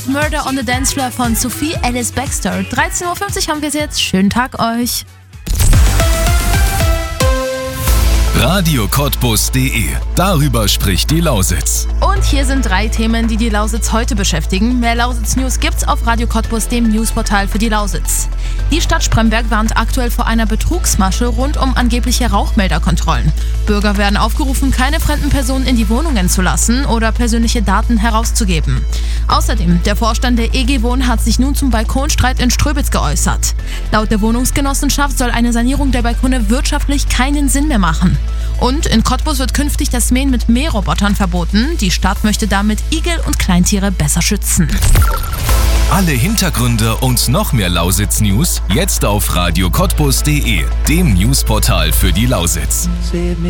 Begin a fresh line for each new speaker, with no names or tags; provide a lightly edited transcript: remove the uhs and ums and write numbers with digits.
Murder on the Dance Floor von Sophie Ellis Bextor. 13.50 Uhr haben wir es jetzt. Schönen Tag euch.
Radio Cottbus.de. Darüber spricht die Lausitz.
Und hier sind 3 Themen, die die Lausitz heute beschäftigen. Mehr Lausitz-News gibt's auf Radio Cottbus, dem Newsportal für die Lausitz. Die Stadt Spremberg warnt aktuell vor einer Betrugsmasche rund um angebliche Rauchmelderkontrollen. Bürger werden aufgerufen, keine fremden Personen in die Wohnungen zu lassen oder persönliche Daten herauszugeben. Außerdem, der Vorstand der EG Wohn hat sich nun zum Balkonstreit in Ströbitz geäußert. Laut der Wohnungsgenossenschaft soll eine Sanierung der Balkone wirtschaftlich keinen Sinn mehr machen. Und in Cottbus wird künftig das Mähen mit Mährobotern verboten. Die Stadt möchte damit Igel und Kleintiere besser schützen.
Alle Hintergründe und noch mehr Lausitz-News jetzt auf radiocottbus.de, dem Newsportal für die Lausitz.